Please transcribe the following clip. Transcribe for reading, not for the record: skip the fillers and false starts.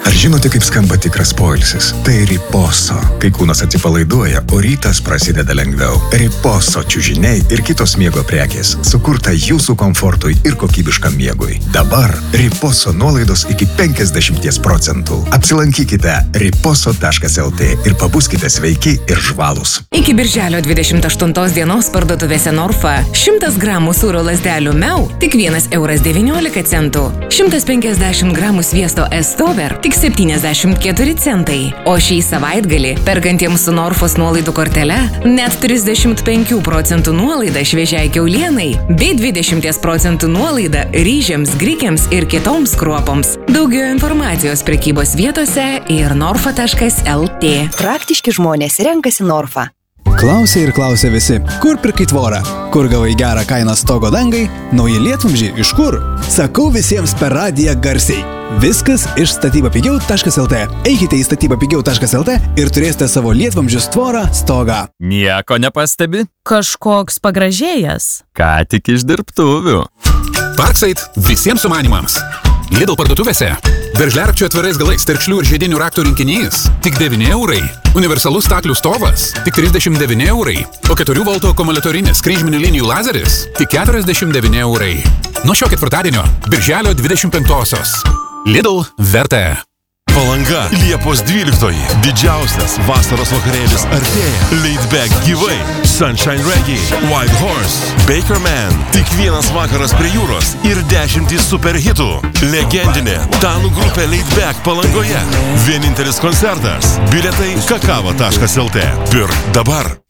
Ar žinote, kaip skamba tikras poilsis? Tai Riposo. Kai kūnas atsipalaiduoja, o rytas prasideda lengviau. Riposo čiužiniai ir kitos miego prekės sukurta jūsų komfortui ir kokybiškam miegui. Dabar Riposo nuolaidos iki 50%. Apsilankykite riposo.lt ir pabuskite sveiki ir žvalūs. Iki birželio 28 dienos parduotuvėse Norfa 100 gramų sūrio lazdelių Meu tik 1,19 €. 150 gramų sviesto Estover tik 74 centai. O šį savaitgalį, perkantiems su Norfos nuolaidų kortele, net 35% nuolaida šviežiai kiaulienai bei 20% nuolaida ryžiams, grikiams ir kitoms kruopoms. Daugiau informacijos prekybos vietose ir norfa.lt. Praktiški žmonės renkasi Norfa. Klausia ir klausia visi, kur pirkai tvorą, kur gavai gerą kainą stogo dangai, nauji lietvamzdžiai iš kur? Sakau visiems per radiją garsiai. Viskas iš statybapigiau.lt. Eikite į statybapigiau.lt ir turėsite savo lietvamzdžius tvorą, stogą. Nieko nepastebi? Kažkoks pagražėjęs. Ką tik iš dirbtuvių. Parkside visiems sumanimams. Lidl parduotuvėse. Veržliarakčių atvirais galais, terkšlių ir žiedinių raktų rinkinys tik 9 €. Universalus staklių stovas tik 39 €. O 4 voltų akumuliatorinis kryžminių linijų lazeris tik 49 €. Nuo šio ketvirtadienio, birželio 25-osios. Lidl verta. Palanga, Liepos 12. Didžiausias vasaros vakarėlis artėja. Laid Back gyvai. Sunshine Reggae, White Horse, Baker Man. Tik vienas vakaras prie jūros ir 10 super hitų. Legendinė danų grupė Laid Back Palangoje. Vienintelis koncertas. Bilietai kakava.lt. Pirk dabar.